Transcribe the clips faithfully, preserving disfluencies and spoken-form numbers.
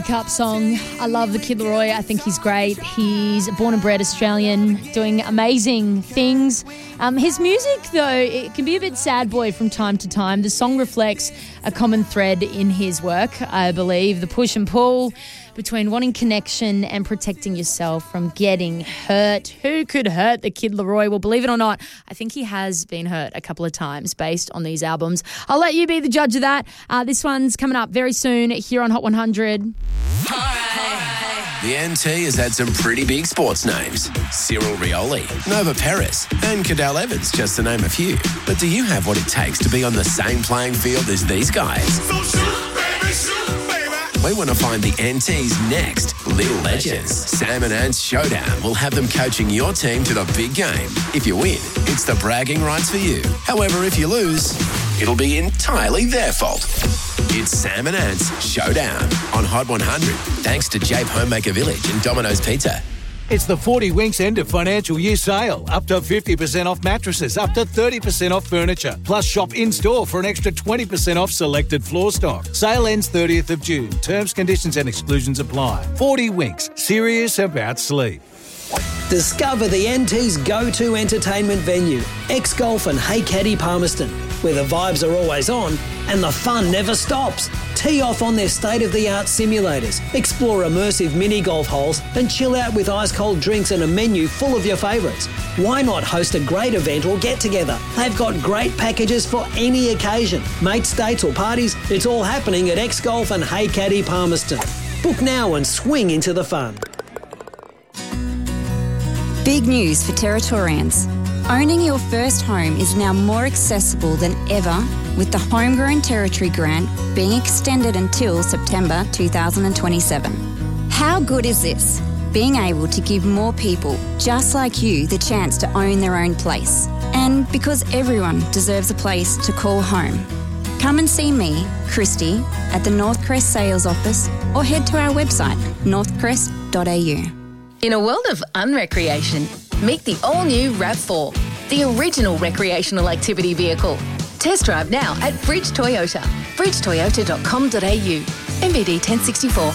Cup song. I love the Kid Laroi. I think he's great. He's a born and bred Australian doing amazing things. Um, his music, though, it can be a bit sad boy from time to time. The song reflects a common thread in his work, I believe. The push and pull between wanting connection and protecting yourself from getting hurt. Who could hurt the Kid Laroi? Well, believe it or not, I think he has been hurt a couple of times based on these albums. I'll let you be the judge of that. Uh, this one's coming up very soon here on Hot one hundred. The N T has had some pretty big sports names. Cyril Rioli, Nova Perez and Cadel Evans, just to name a few. But do you have what it takes to be on the same playing field as these guys? So shoot, baby, shoot, baby. We want to find the N T's next little legends. Sam and Ant's Showdown will have them coaching your team to the big game. If you win, it's the bragging rights for you. However, if you lose, it'll be entirely their fault. It's Sam and Ant's Showdown on Hot one hundred, thanks to Jape Homemaker Village and Domino's Pizza. It's the forty Winks end of financial year sale. Up to fifty percent off mattresses, up to thirty percent off furniture. Plus shop in-store for an extra twenty percent off selected floor stock. Sale ends thirtieth of June. Terms, conditions and exclusions apply. forty Winks, serious about sleep. Discover the N T's go-to entertainment venue, X-Golf and Hey Caddy Palmerston, where the vibes are always on and the fun never stops. Tee off on their state-of-the-art simulators, explore immersive mini-golf holes and chill out with ice-cold drinks and a menu full of your favourites. Why not host a great event or get-together? They've got great packages for any occasion. Mates, dates or parties, it's all happening at X-Golf and Hey Caddy Palmerston. Book now and swing into the fun. Big news for Territorians. Owning your first home is now more accessible than ever with the Homegrown Territory Grant being extended until September two thousand twenty-seven. How good is this? Being able to give more people just like you the chance to own their own place. And because everyone deserves a place to call home. Come and see me, Christy, at the Northcrest Sales Office or head to our website, northcrest dot a u. In a world of unrecreation, meet the all-new RAV four, the original recreational activity vehicle. Test drive now at Bridge Toyota, bridge toyota dot com dot a u, M V D ten sixty-four.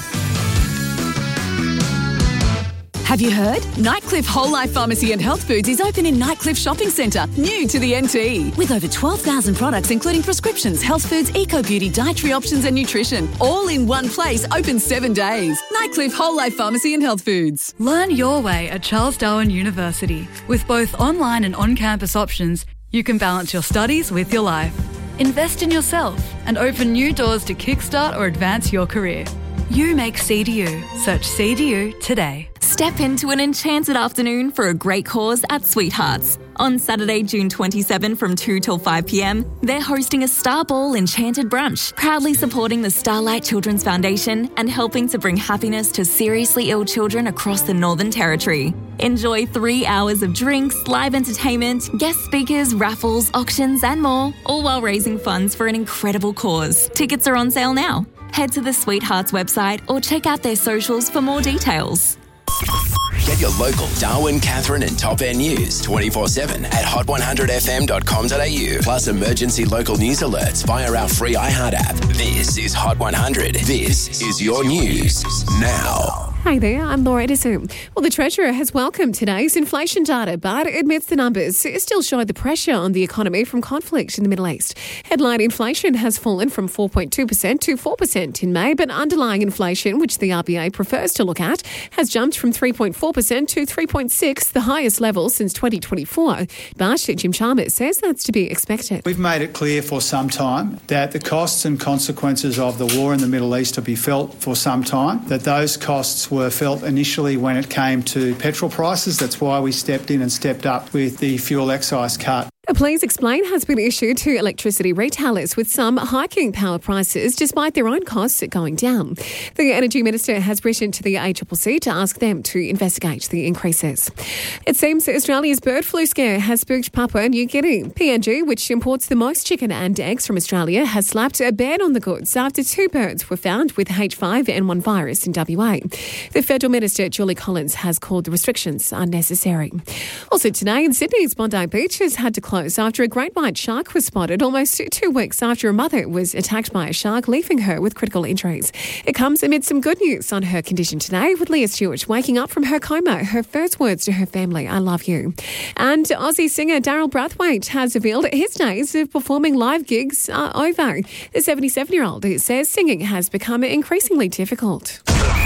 Have you heard? Nightcliff Whole Life Pharmacy and Health Foods is open in Nightcliff Shopping Centre, new to the N T. With over twelve thousand products including prescriptions, health foods, eco-beauty, dietary options and nutrition. All in one place, open seven days. Nightcliff Whole Life Pharmacy and Health Foods. Learn your way at Charles Darwin University. With both online and on-campus options, you can balance your studies with your life. Invest in yourself and open new doors to kickstart or advance your career. You make C D U. Search C D U today. Step into an enchanted afternoon for a great cause at Sweethearts. On Saturday, June twenty-seventh from two till five p.m, they're hosting a Star Ball Enchanted Brunch, proudly supporting the Starlight Children's Foundation and helping to bring happiness to seriously ill children across the Northern Territory. Enjoy three hours of drinks, live entertainment, guest speakers, raffles, auctions and more, all while raising funds for an incredible cause. Tickets are on sale now. Head to the Sweethearts website or check out their socials for more details. Get your local Darwin, Catherine and Top End news twenty-four seven at hot one hundred f m dot com dot a u. Plus emergency local news alerts via our free iHeart app. This is Hot one hundred. This is your news now. Hi there, I'm Laura Edison. Well, the Treasurer has welcomed today's inflation data, but admits the numbers still show the pressure on the economy from conflict in the Middle East. Headline inflation has fallen from four point two percent to four percent in May, but underlying inflation, which the R B A prefers to look at, has jumped from three point four percent to three point six percent, the highest level since twenty twenty-four. But Jim Chalmers says that's to be expected. We've made it clear for some time that the costs and consequences of the war in the Middle East will be felt for some time, that those costs were felt initially when it came to petrol prices. That's why we stepped in and stepped up with the fuel excise cut. A Please Explain has been issued to electricity retailers, with some hiking power prices despite their own costs going down. The Energy Minister has written to the A C C C to ask them to investigate the increases. It seems Australia's bird flu scare has spooked Papua New Guinea. P N G, which imports the most chicken and eggs from Australia, has slapped a ban on the goods after two birds were found with H five N one virus in W A. The Federal Minister, Julie Collins, has called the restrictions unnecessary. Also today in Sydney's Bondi Beach has had to close close after a great white shark was spotted almost two weeks after a mother was attacked by a shark, leaving her with critical injuries. It comes amid some good news on her condition today, with Leah Stewart waking up from her coma. Her first words to her family, I love you. And Aussie singer Daryl Brathwaite has revealed his days of performing live gigs are over. The seventy-seven-year-old says singing has become increasingly difficult.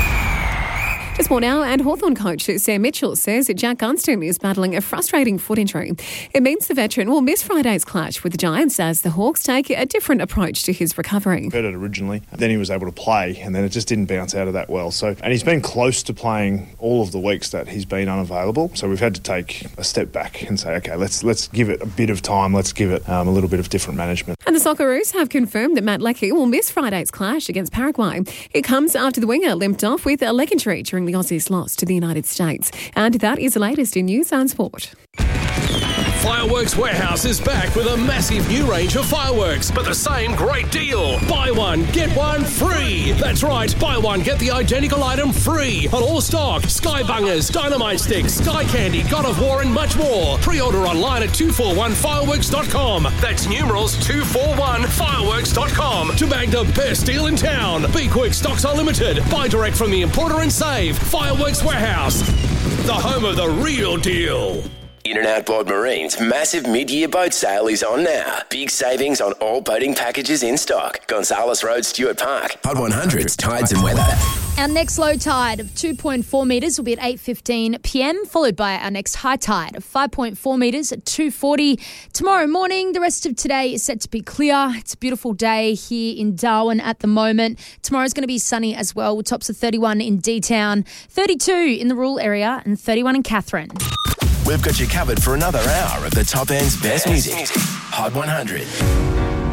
Just more now, and Hawthorn coach Sam Mitchell says that Jack Gunston is battling a frustrating foot injury. It means the veteran will miss Friday's clash with the Giants as the Hawks take a different approach to his recovery. Hurt it originally, then he was able to play, and then it just didn't bounce out of that well. So, and he's been close to playing all of the weeks that he's been unavailable. So we've had to take a step back and say, okay, let's let's give it a bit of time. Let's give it um, a little bit of different management. And the Socceroos have confirmed that Matt Leckie will miss Friday's clash against Paraguay. It comes after the winger limped off with a leg injury during the Aussies' loss to the United States. And that is the latest in news and sport. Fireworks Warehouse is back with a massive new range of fireworks, but the same great deal. Buy one, get one free. That's right, buy one, get the identical item free on all stock. Sky Bungers, Dynamite Sticks, Sky Candy, God of War and much more. Pre-order online at two four one fireworks dot com. That's numerals two four one fireworks dot com to bag the best deal in town. Be quick, stocks are limited. Buy direct from the importer and save. Fireworks Warehouse, the home of the real deal. In and Outboard Marine's massive mid-year boat sale is on now. Big savings on all boating packages in stock. Gonzales Road, Stuart Park. Hot one hundreds, tides and weather. Our next low tide of two point four metres will be at eight fifteen p m, followed by our next high tide of five point four metres at two forty. Tomorrow morning, the rest of today is set to be clear. It's a beautiful day here in Darwin at the moment. Tomorrow's going to be sunny as well, with tops of thirty-one in D-Town, thirty-two in the rural area and thirty-one in Katherine. We've got you covered for another hour of the top end's best music. Hot one hundred.